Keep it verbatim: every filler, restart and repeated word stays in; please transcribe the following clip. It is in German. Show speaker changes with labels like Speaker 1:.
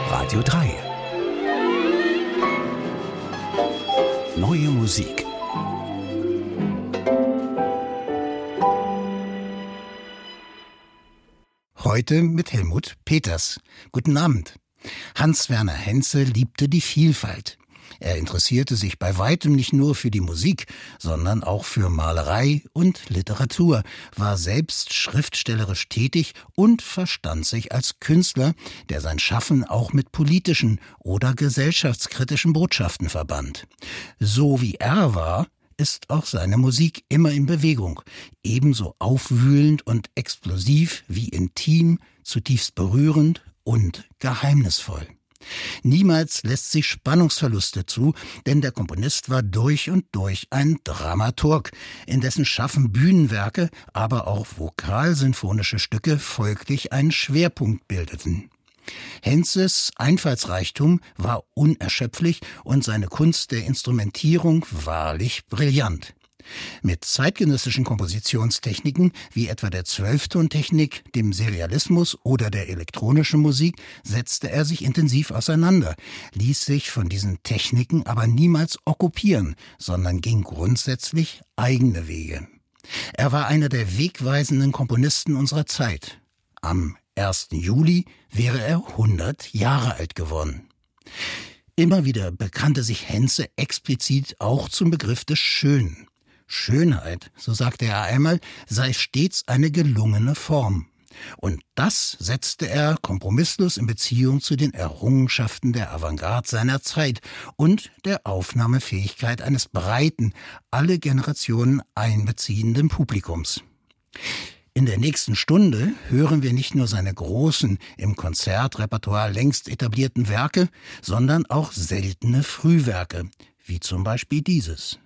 Speaker 1: Radio drei. Neue Musik.
Speaker 2: Heute mit Helmut Peters. Guten Abend. Hans Werner Henze liebte die Vielfalt. Er interessierte sich bei weitem nicht nur für die Musik, sondern auch für Malerei und Literatur, war selbst schriftstellerisch tätig und verstand sich als Künstler, der sein Schaffen auch mit politischen oder gesellschaftskritischen Botschaften verband. So wie er war, ist auch seine Musik immer in Bewegung, ebenso aufwühlend und explosiv wie intim, zutiefst berührend und geheimnisvoll. Niemals lässt sich Spannungsverluste zu, denn der Komponist war durch und durch ein Dramaturg, in dessen Schaffen Bühnenwerke, aber auch vokalsinfonische Stücke folglich einen Schwerpunkt bildeten. Henzes Einfallsreichtum war unerschöpflich und seine Kunst der Instrumentierung wahrlich brillant. Mit zeitgenössischen Kompositionstechniken wie etwa der Zwölftontechnik, dem Serialismus oder der elektronischen Musik setzte er sich intensiv auseinander, ließ sich von diesen Techniken aber niemals okkupieren, sondern ging grundsätzlich eigene Wege. Er war einer der wegweisenden Komponisten unserer Zeit. Am ersten Juli wäre er hundert Jahre alt geworden. Immer wieder bekannte sich Henze explizit auch zum Begriff des Schönen. Schönheit, so sagte er einmal, sei stets eine gelungene Form. Und das setzte er kompromisslos in Beziehung zu den Errungenschaften der Avantgarde seiner Zeit und der Aufnahmefähigkeit eines breiten, alle Generationen einbeziehenden Publikums. In der nächsten Stunde hören wir nicht nur seine großen, im Konzertrepertoire längst etablierten Werke, sondern auch seltene Frühwerke, wie zum Beispiel dieses.